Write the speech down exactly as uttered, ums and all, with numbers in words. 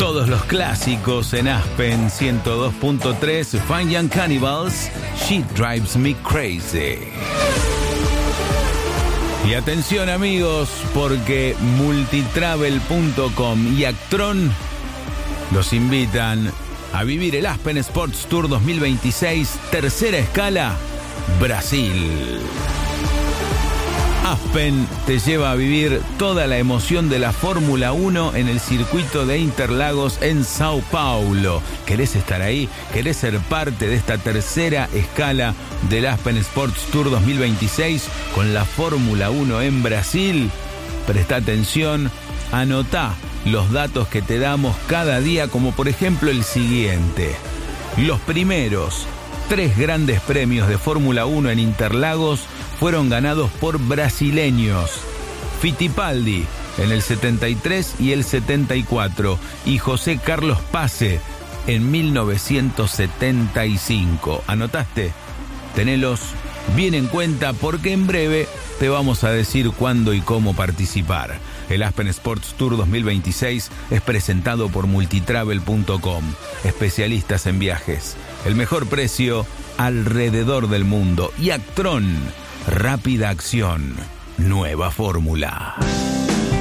Todos los clásicos en Aspen ciento dos punto tres. Fine Young Cannibals, She Drives Me Crazy. Y atención amigos, porque multitravel punto com y Actron los invitan a vivir el Aspen Sports Tour dos mil veintiséis, tercera escala, Brasil. Aspen te lleva a vivir toda la emoción de la Fórmula uno en el circuito de Interlagos en Sao Paulo. ¿Querés estar ahí? ¿Querés ser parte de esta tercera escala del Aspen Sports Tour dos mil veintiséis con la Fórmula uno en Brasil? Presta atención, anotá los datos que te damos cada día, como por ejemplo el siguiente. Los primeros tres grandes premios de Fórmula uno en Interlagos fueron ganados por brasileños. Fittipaldi en el setenta y tres y el setenta y cuatro y José Carlos Pace en mil novecientos setenta y cinco. ¿Anotaste? Tenelos bien en cuenta porque en breve te vamos a decir cuándo y cómo participar. El Aspen Sports Tour dos mil veintiséis es presentado por multitravel punto com, especialistas en viajes. El mejor precio alrededor del mundo. Y Actron, rápida acción, nueva fórmula.